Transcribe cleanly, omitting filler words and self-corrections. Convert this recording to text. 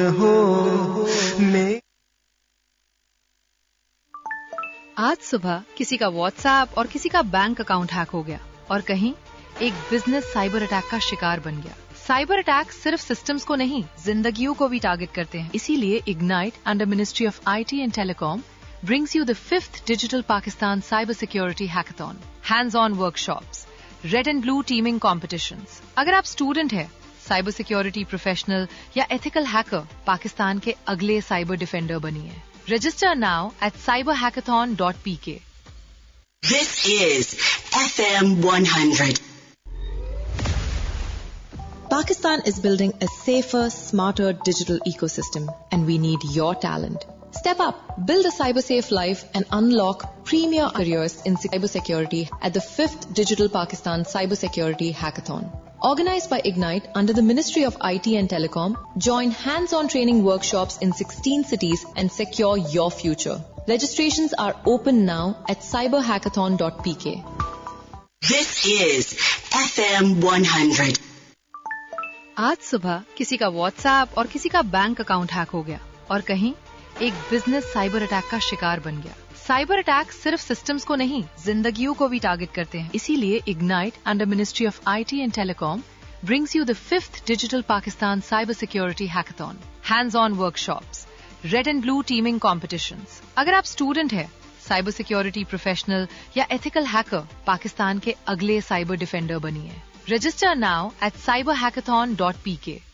हो मैं। आज सुबह किसी का व्हाट्सएप और किसी का बैंक अकाउंट हैक हो गया और कहीं एक बिजनेस साइबर अटैक का शिकार बन गया। साइबर अटैक सिर्फ सिस्टम्स को नहीं, जिंदगियों को भी टारगेट करते हैं। इसीलिए ignite under ministry of IT and telecom brings you the 5th Digital Pakistan Cyber Security Hackathon, hands-on workshops, red and blue teaming competitions. अगर आप स्टूडेंट हैं, साइबर सिक्योरिटी प्रोफेशनल या एथिकल हैकर, पाकिस्तान के अगले साइबर डिफेंडर बनिए। Register now at cyberhackathon.pk. This is FM 100. Pakistan is building a safer, smarter digital ecosystem, and we need your talent. Step up, build a cyber-safe life, and unlock premier careers in cybersecurity at the 5th Digital Pakistan Cybersecurity Hackathon. Organized by Ignite under the Ministry of IT and Telecom, join hands-on training workshops in 16 cities and secure your future. Registrations are open now at cyberhackathon.pk. This is FM 100. आज सुबह किसी का WhatsApp और किसी का bank account hack हो गया और कहीं एक बिजनेस साइबर अटैक का शिकार बन गया। साइबर अटैक सिर्फ सिस्टम्स को नहीं, जिंदगियों को भी टारगेट करते हैं। इसीलिए ignite under ministry of IT and telecom brings you the 5th Digital Pakistan Cyber Security Hackathon, hands-on workshops, red and blue teaming competitions. अगर आप स्टूडेंट हैं, साइबर सिक्योरिटी प्रोफेशनल या एथिकल हैकर, पाकिस्तान के अगले साइबर डिफेंडर बनिए। Register now at cyberhackathon.pk.